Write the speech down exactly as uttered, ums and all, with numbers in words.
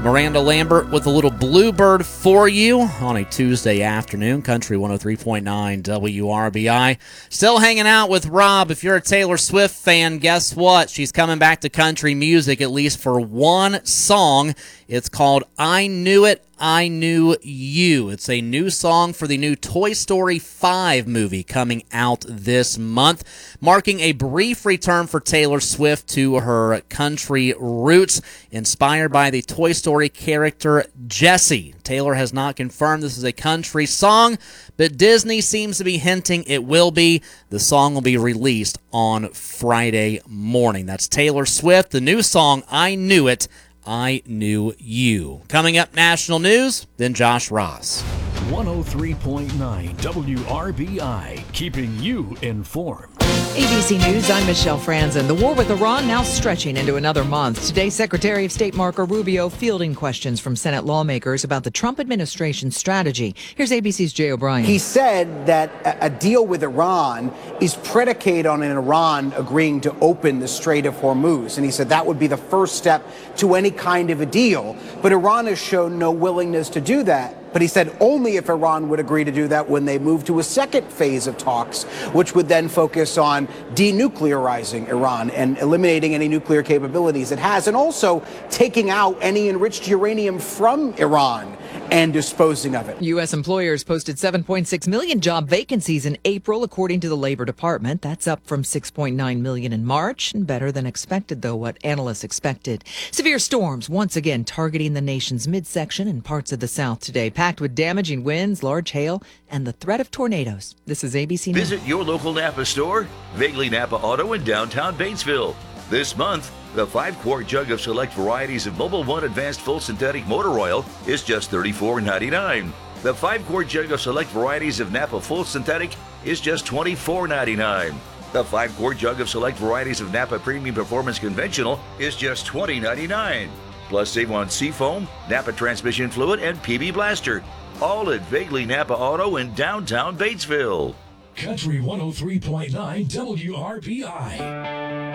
Miranda Lambert with a little Bluebird for you on a Tuesday afternoon. Country one oh three point nine W R B I. Still hanging out with Rob. If you're a Taylor Swift fan, guess what? She's coming back to country music, at least for one song. It's called I Knew It, I Knew You. It's a new song for the new Toy Story five movie coming out this month, marking a brief return for Taylor Swift to her country roots, inspired by the Toy Story character Jessie. Taylor has not confirmed this is a country song, but Disney seems to be hinting it will be. The song will be released on Friday morning. That's Taylor Swift, the new song I Knew It, I Knew You. Coming up, national news, then Josh Ross. one oh three point nine W R B I, keeping you informed. A B C News, I'm Michelle Franzen. The war with Iran now stretching into another month. Today, Secretary of State Marco Rubio fielding questions from Senate lawmakers about the Trump administration's strategy. Here's A B C's Jay O'Brien. He said that a deal with Iran is predicated on an Iran agreeing to open the Strait of Hormuz. And he said that would be the first step to any kind of a deal. But Iran has shown no willingness to do that. But he said only if Iran would agree to do that when they move to a second phase of talks, which would then focus on denuclearizing Iran and eliminating any nuclear capabilities it has, and also taking out any enriched uranium from Iran and disposing of it. U S employers posted seven point six million job vacancies in April, according to the Labor Department. That's up from six point nine million in March, and better than expected, though, what analysts expected. Severe storms once again targeting the nation's midsection and parts of the South today, packed with damaging winds, large hail, and the threat of tornadoes. This is A B C News. Visit your local Napa store, Vaguely Napa Auto in downtown Batesville. This month, the five-quart jug of select varieties of Mobil one Advanced Full Synthetic Motor Oil is just thirty-four ninety-nine. The five-quart jug of select varieties of Napa Full Synthetic is just twenty-four ninety-nine. The five-quart jug of select varieties of Napa Premium Performance Conventional is just twenty ninety-nine. Plus save on Seafoam, Napa Transmission Fluid, and P B Blaster. All at Vaguely Napa Auto in downtown Batesville. Country one oh three point nine W R B I.